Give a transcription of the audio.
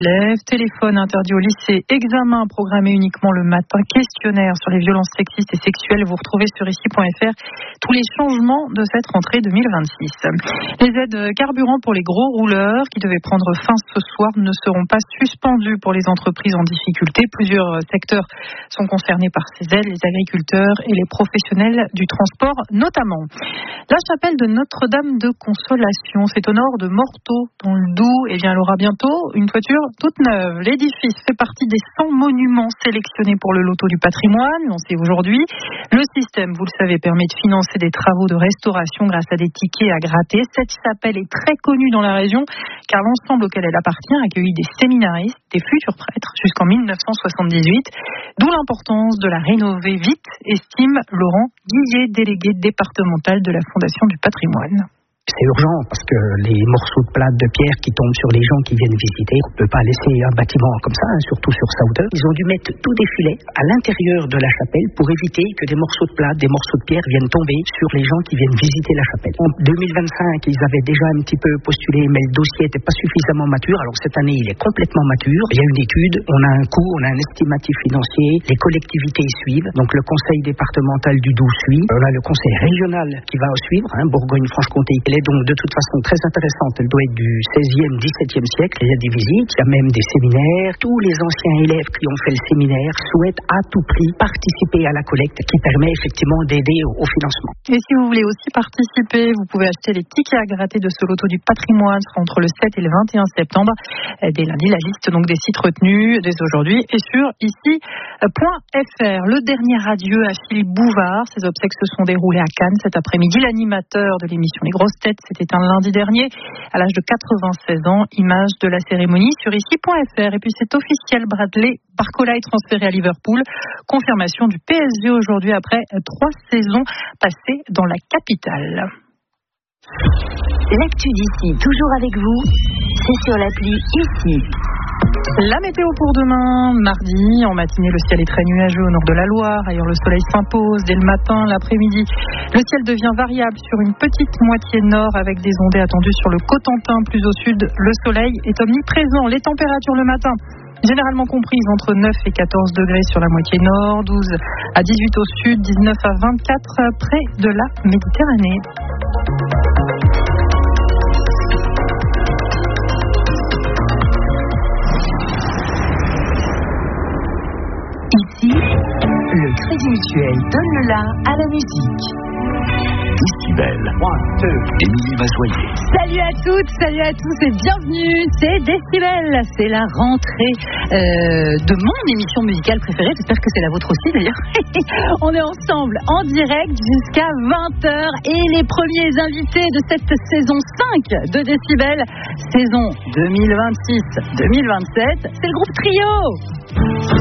Téléphone interdit au lycée, examen programmé uniquement le matin, questionnaire sur les violences sexistes et sexuelles. Vous retrouvez sur ici.fr tous les changements de cette rentrée 2026. Les aides carburant pour les gros rouleurs qui devaient prendre fin ce soir ne seront pas suspendues pour les entreprises en difficulté. Plusieurs secteurs sont concernés par ces aides, les agriculteurs et les professionnels du transport notamment. La chapelle de Notre-Dame de Consolation, c'est au nord de Morteau dans le Doubs. Elle aura bientôt une toiture toute neuve. L'édifice fait partie des 100 monuments sélectionnés pour le loto du patrimoine, lancé aujourd'hui. Le système, vous le savez, permet de financer des travaux de restauration grâce à des tickets à gratter. Cette chapelle est très connue dans la région car l'ensemble auquel elle appartient a accueilli des séminaristes, des futurs prêtres jusqu'en 1978. D'où l'importance de la rénover vite, estime Laurent Guillet, délégué départemental de la Fondation du patrimoine. C'est urgent parce que les morceaux de plate de pierre qui tombent sur les gens qui viennent visiter, on ne peut pas laisser un bâtiment comme ça, surtout sur sa hauteur. Ils ont dû mettre tous des filets à l'intérieur de la chapelle pour éviter que des morceaux de plate, des morceaux de pierre viennent tomber sur les gens qui viennent visiter la chapelle. En 2025, ils avaient déjà un petit peu postulé, mais le dossier n'était pas suffisamment mature. Alors cette année, il est complètement mature. Il y a une étude, on a un coût, on a un estimatif financier, les collectivités suivent. Donc le conseil départemental du Doubs suit. On a le conseil régional qui va suivre, Bourgogne-Franche-Comté. Elle est donc de toute façon très intéressante. Elle doit être du 16e, 17e siècle. Il y a des visites, il y a même des séminaires. Tous les anciens élèves qui ont fait le séminaire souhaitent à tout prix participer à la collecte qui permet effectivement d'aider au financement. Et si vous voulez aussi participer, vous pouvez acheter les tickets à gratter de ce loto du patrimoine. Ce sera entre le 7 et le 21 septembre. Dès lundi, la liste donc des sites retenus dès aujourd'hui est sur ici.fr. Le dernier adieu à Philippe Bouvard. Ses obsèques se sont déroulées à Cannes cet après-midi. L'animateur de l'émission Les Grosses Têtes s'était un lundi dernier à l'âge de 96 ans. Image de la cérémonie sur ici.fr. Et puis c'est officiel, Bradley Barcola est transféré à Liverpool. Confirmation du PSG aujourd'hui après 3 saisons passées dans la capitale. L'actu d'ici, toujours avec vous, c'est sur l'appli Ici. La météo pour demain, mardi, en matinée, le ciel est très nuageux au nord de la Loire. Ailleurs, le soleil s'impose dès le matin, l'après-midi. Le ciel devient variable sur une petite moitié nord avec des ondées attendues sur le Cotentin. Plus au sud, le soleil est omniprésent. Les températures le matin, généralement comprises entre 9 et 14 degrés sur la moitié nord, 12 à 18 au sud, 19 à 24 près de la Méditerranée. Ici, le Crédit Mutuel donne le la à la musique. Décibel. Émilie Mazoyer. Salut à toutes, salut à tous et bienvenue. C'est Décibel. C'est la rentrée de mon émission musicale préférée. J'espère que c'est la vôtre aussi d'ailleurs. On est ensemble en direct jusqu'à 20h et les premiers invités de cette saison 5 de Décibel, saison 2026-2027, c'est le groupe Trio.